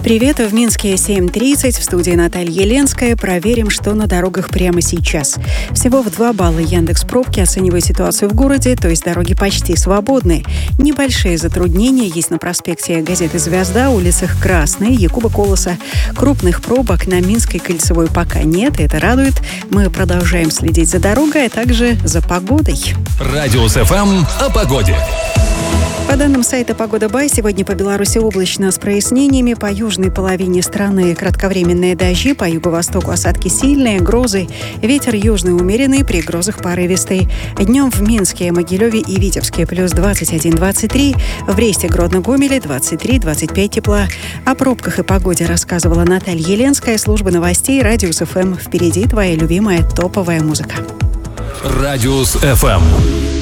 Привет, в Минске 7:30, в студии Наталья Ленская. Проверим, что на дорогах прямо сейчас. Всего в 2 балла Яндекс.Пробки оценивает ситуацию в городе, то есть дороги почти свободны. Небольшие затруднения есть на проспекте газеты «Звезда», улицах Красной, Якуба Колоса. Крупных пробок на Минской кольцевой пока нет, и это радует. Мы продолжаем следить за дорогой, а также за погодой. Радиус ФМ о погоде. По данным сайта «Погода Бай», сегодня по Беларуси облачно с прояснениями. По южной половине страны кратковременные дожди, по юго-востоку осадки сильные, грозы. Ветер южный умеренный, при грозах порывистый. Днем в Минске, Могилеве и Витебске плюс 21-23. В Бресте, Гродно, Гомеле 23-25 тепла. О пробках и погоде рассказывала Наталья Еленская, служба новостей Радиус ФМ. Впереди твоя любимая топовая музыка. Радиус ФМ.